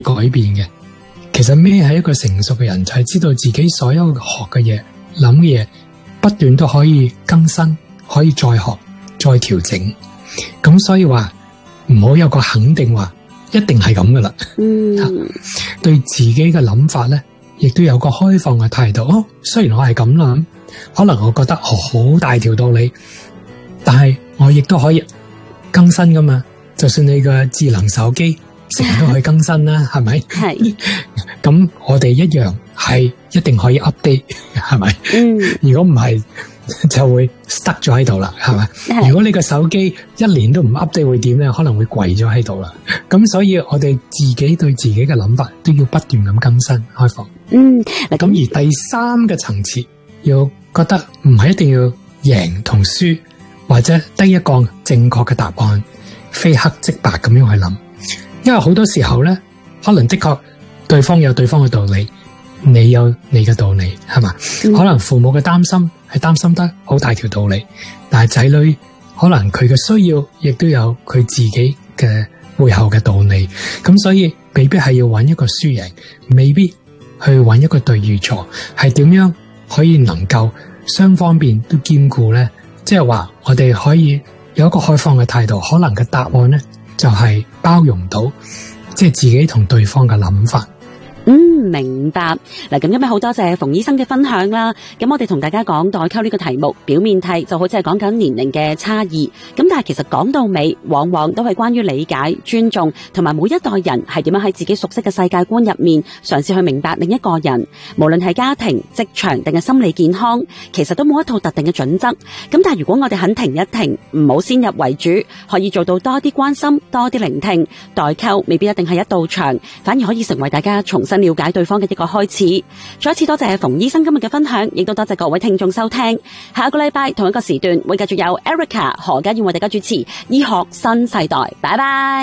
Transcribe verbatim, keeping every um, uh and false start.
改變嘅。其實咩係一個成熟嘅人，就係知道自己所有學嘅嘢、諗嘅嘢，不斷都可以更新，可以再學、再調整。咁所以話唔好有個肯定話一定係咁噶啦。嗯，對自己嘅諗法咧，亦都有個開放嘅態度。哦，雖然我係咁諗，可能我覺得好大條道理，但係我亦都可以更新噶嘛。就算你個智能手機成日都可以更新啦，係咪？係。咁我哋一樣係一定可以 update， 係咪？嗯。如果唔係，就會 stuck 咗喺度啦，係咪？如果你個手機一年都唔 update 會點咧？可能會跪咗喺度啦。咁所以我哋自己對自己嘅諗法都要不斷咁更新開放。嗯。咁而第三個層次，要覺得唔係一定要贏同輸，或者得一個正確嘅答案，非黑即白咁樣去諗。因為好多時候咧，可能的確對方有對方嘅道理，你有你嘅道理，係嘛？嗯、可能父母嘅擔心係擔心得好大條道理，但係仔女可能佢嘅需要亦都有佢自己嘅背後嘅道理，咁所以未必係要揾一個輸贏，未必去揾一個對與錯，係點樣可以能夠雙方面都兼顧咧？即係話我哋可以有一個開放嘅態度，可能嘅答案咧就係包容到即係自己同對方嘅諗法。 嗯，明白。嗱，咁今日好多謝馮醫生嘅分享啦。咁我哋同大家講代溝呢個題目，表面睇就好似係講緊年齡嘅差異，咁但係其實講到尾，往往都係關於理解、尊重，同埋每一代人係點樣喺自己熟悉嘅世界觀入面，嘗試去明白另一個人。無論係家庭、職場定係心理健康，其實都冇一套特定嘅準則。咁但係如果我哋肯停一停，唔好先入為主，可以做到多啲關心、多啲聆聽，代溝未必一定係一道牆，反而可以成為大家重新了解對方嘅一個開始。再一次多謝馮醫生今日嘅分享，亦都多謝各位聽眾收聽。下一個禮拜同一個時段會繼續有 Erica 何家燕為大家主持醫學新世代。拜拜。